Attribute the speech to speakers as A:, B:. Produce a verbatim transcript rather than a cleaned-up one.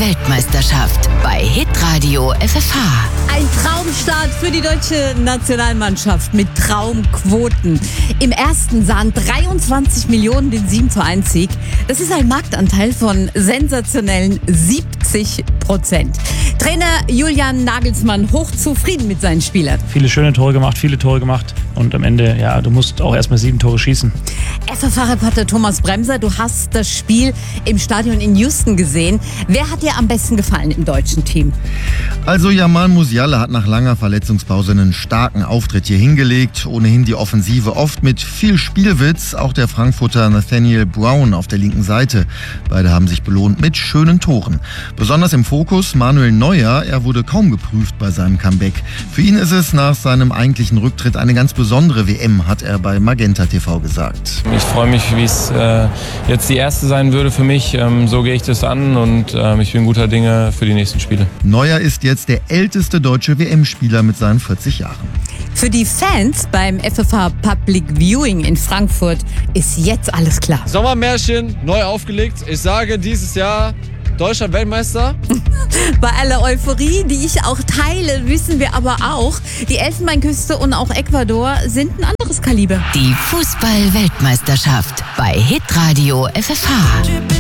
A: Fußball-Weltmeisterschaft bei Hitradio F F H.
B: Ein Traumstart für die deutsche Nationalmannschaft mit Traumquoten. Im ersten sahen dreiundzwanzig Millionen den sieben zu eins Sieg. Das ist ein Marktanteil von sensationellen siebzig Prozent. Trainer Julian Nagelsmann hochzufrieden mit seinen Spielern.
C: Viele schöne Tore gemacht, viele Tore gemacht und am Ende, ja, du musst auch erstmal sieben Tore schießen.
B: F F H-Reporter Thomas Bremser, du hast das Spiel im Stadion in Houston gesehen. Wer hat dir am besten gefallen im deutschen Team?
D: Also Jamal Musiala hat nach langer Verletzungspause einen starken Auftritt hier hingelegt. Ohnehin die Offensive oft mit viel Spielwitz. Auch der Frankfurter Nathaniel Brown auf der linken Seite. Beide haben sich belohnt mit schönen Toren. Besonders im Fokus Manuel Neuer. Er wurde kaum geprüft bei seinem Comeback. Für ihn ist es nach seinem eigentlichen Rücktritt eine ganz besondere W M, hat er bei Magenta T V gesagt.
E: Ich freue mich, wie es äh, jetzt die erste sein würde für mich. Ähm, so gehe ich das an und äh, ich bin guter Dinge für die nächsten Spiele.
D: Neuer ist jetzt der älteste deutsche W M-Spieler mit seinen vierzig Jahren.
B: Für die Fans beim F F H Public Viewing in Frankfurt ist jetzt alles klar.
F: Sommermärchen neu aufgelegt. Ich sage dieses Jahr Deutschland Weltmeister.
B: Bei aller Euphorie, die ich auch teile, wissen wir aber auch, die Elfenbeinküste und auch Ecuador sind ein anderes Kaliber.
A: Die Fußball-Weltmeisterschaft bei Hitradio F F H.